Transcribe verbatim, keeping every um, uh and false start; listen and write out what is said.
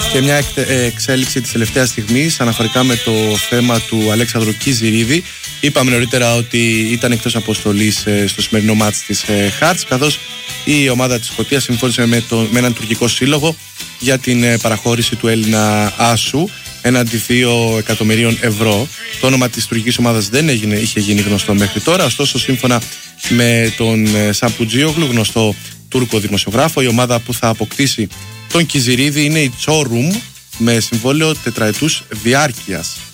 Και μια εξέλιξη της τελευταίας στιγμής αναφορικά με το θέμα του Αλέξανδρου Κιζιρίδη. Είπαμε νωρίτερα ότι ήταν εκτός αποστολής στο σημερινό μάτς της Χάρτς, καθώς η ομάδα της Σκωτίας συμφώνησε με, το, με έναν τουρκικό σύλλογο για την παραχώρηση του Έλληνα άσου έναντι δύο εκατομμυρίων ευρώ. Το όνομα της τουρκικής ομάδας δεν έγινε, είχε γίνει γνωστό μέχρι τώρα, ωστόσο σύμφωνα με τον Σαμπουτζίογλου, γνωστό Τούρκο δημοσιογράφο, η ομάδα που θα αποκτήσει τον Κιζιρίδη είναι η Çorum με συμβόλαιο τετραετούς διάρκειας.